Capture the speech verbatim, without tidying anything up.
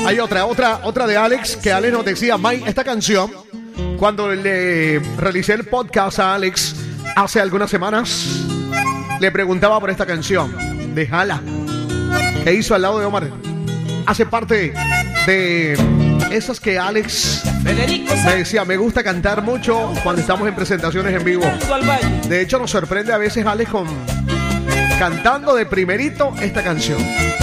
Hay otra, otra, otra de Alex, que Alex nos decía, Mike, esta canción, cuando le realicé el podcast a Alex hace algunas semanas, le preguntaba por esta canción de Jala, que hizo al lado de Omar. Hace parte de esas que Alex me decía, me gusta cantar mucho cuando estamos en presentaciones en vivo. De hecho, nos sorprende a veces Alex con cantando de primerito esta canción.